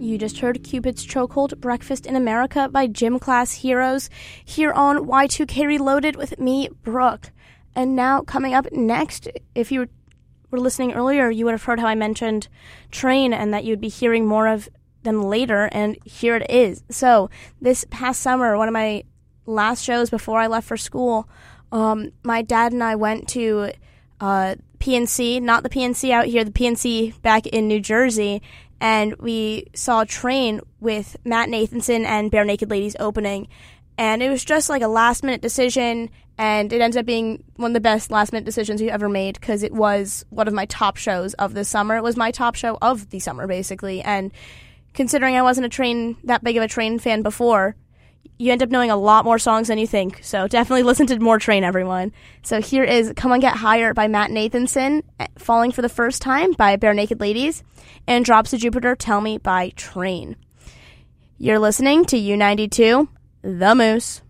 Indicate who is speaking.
Speaker 1: You just heard Cupid's Chokehold, Breakfast in America by Gym Class Heroes here on Y2K Reloaded with me, Brooke. And now coming up next, if you were listening earlier, you would have heard how I mentioned Train and that you'd be hearing more of them later, and here it is. So this past summer, one of my last shows before I left for school, my dad and I went to PNC, not the PNC out here, the PNC back in New Jersey, and we saw Train with Matt Nathanson and Bare Naked Ladies opening, and it was just like a last-minute decision, and it ended up being one of the best last-minute decisions we've ever made because it was one of my top shows of the summer. It was my top show of the summer, basically, and considering I wasn't that big of a Train fan before, you end up knowing a lot more songs than you think, so definitely listen to more Train, everyone. So here is Come On Get Higher by Matt Nathanson, Falling for the First Time by Bare Naked Ladies, and Drops to Jupiter, Tell Me by Train. You're listening to U92, The Moose.